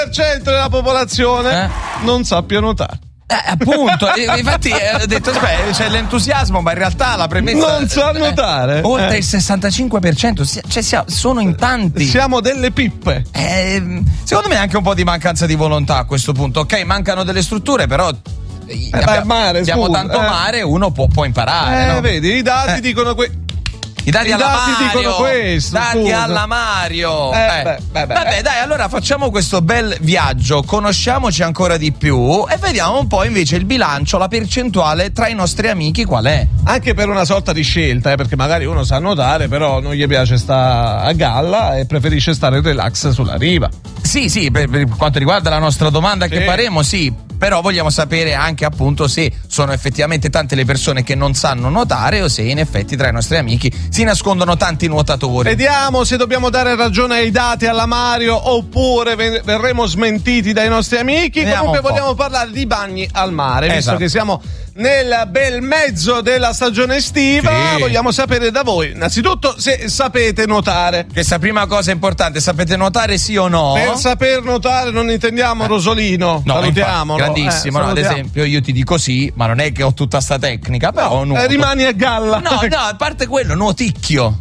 della popolazione non sappia nuotare. Appunto, infatti ho detto c'è l'entusiasmo, ma in realtà la premessa non sa nuotare. Oltre il 65%, cioè sono in tanti. Siamo delle pippe. Secondo me è anche un po' di mancanza di volontà a questo punto. Ok, mancano delle strutture, però abbiamo tanto mare, uno può imparare. No? Vedi, i dati dicono I dati dicono questo. Dati alla Mario. Vabbè, dai, allora facciamo questo bel viaggio, conosciamoci ancora di più e vediamo un po' invece il bilancio, la percentuale tra i nostri amici qual è. Anche per una sorta di scelta, perché magari uno sa nuotare, però non gli piace stare a galla e preferisce stare in relax sulla riva. Sì, per quanto riguarda la nostra domanda che faremo, sì. Però vogliamo sapere anche appunto se sono effettivamente tante le persone che non sanno nuotare o se in effetti tra i nostri amici si nascondono tanti nuotatori. Vediamo se dobbiamo dare ragione ai dati alla Mario oppure verremo smentiti dai nostri amici. Vediamo. Comunque vogliamo parlare di bagni al mare, visto che siamo nel bel mezzo della stagione estiva. Vogliamo sapere da voi innanzitutto se sapete nuotare. Questa prima cosa importante, sapete nuotare sì o no? Per saper nuotare non intendiamo Rosolino, salutiamolo. Grandissimo, no, ad esempio io ti dico sì, ma non è che ho tutta sta tecnica, però rimani a galla. No, a parte quello, nuoticchio.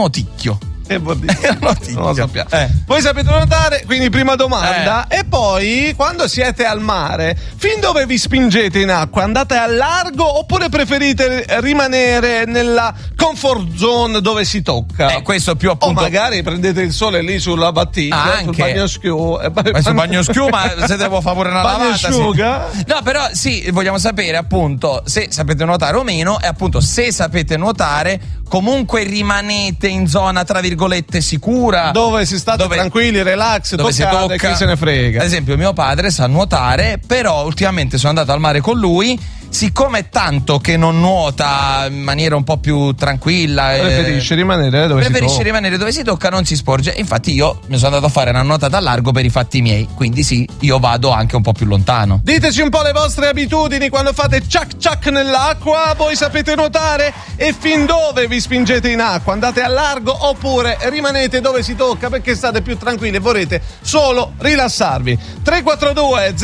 Che vuol dire? Non lo sappiamo. Voi sapete nuotare, quindi prima domanda. E poi, quando siete al mare, fin dove vi spingete in acqua? Andate al largo oppure preferite rimanere nella comfort zone dove si tocca? Questo più appunto. O magari prendete il sole lì sulla battigia, sul bagnoschiù. Sul bagnoschiù, ma se devo fare pure una lavata. Sì. No, però sì, vogliamo sapere appunto se sapete nuotare o meno, e appunto se sapete nuotare, comunque rimanete in zona tra virgolette sicura, dove si sta tranquilli, relax, dove toccate, si tocca. Chi se ne frega. Ad esempio mio padre sa nuotare, però ultimamente sono andato al mare con lui, siccome è tanto che non nuota in maniera un po' più tranquilla, preferisce rimanere dove si tocca, non si sporge. Infatti io mi sono andato a fare una nuotata a largo per i fatti miei, quindi sì, io vado anche un po' più lontano. Diteci un po' le vostre abitudini quando fate ciac ciac nell'acqua. Voi sapete nuotare e fin dove vi spingete in acqua? Andate a largo oppure rimanete dove si tocca perché state più tranquilli e vorrete solo rilassarvi? 342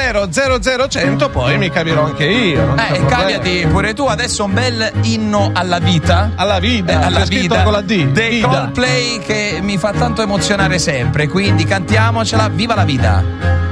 00 100, poi mi capirò anche io. Cambiati pure tu adesso un bel inno alla vita. Alla vita con la D dei Coldplay, che mi fa tanto emozionare sempre, quindi cantiamocela. Viva la vita.